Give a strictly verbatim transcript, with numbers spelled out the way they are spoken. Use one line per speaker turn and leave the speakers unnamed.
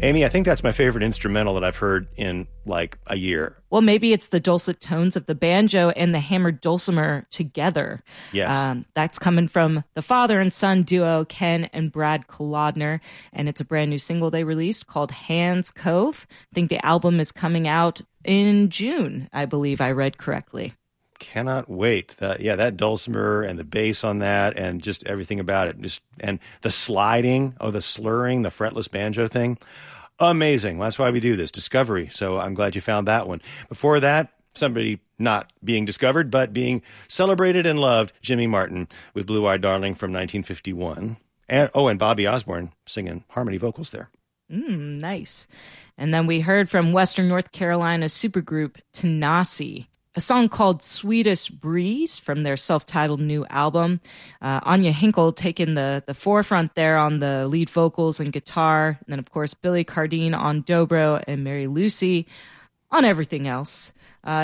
Amy, I think that's my favorite instrumental that I've heard in like a year.
Well, maybe it's the dulcet tones of the banjo and the hammered dulcimer together.
Yes.
Um, that's coming from the father and son duo, Ken and Brad Kolodner, and it's a brand new single they released called Hands Cove. I think the album is coming out in June, I believe I read correctly.
Cannot wait. The, yeah, that dulcimer and the bass on that and just everything about it. Just and the sliding, oh, the slurring, the fretless banjo thing. Amazing. Well, that's why we do this, Discovery. So I'm glad you found that one. Before that, somebody not being discovered, but being celebrated and loved, Jimmy Martin with Blue Eyed Darling from nineteen fifty-one. And oh, and Bobby Osborne singing harmony vocals there.
Mm, nice. And then we heard from Western North Carolina supergroup Tanasi, a song called Sweetest Breeze from their self-titled new album. Uh, Anya Hinkle taking the, the forefront there on the lead vocals and guitar. And then, of course, Billy Cardine on dobro and Mary Lucy on everything else. Uh,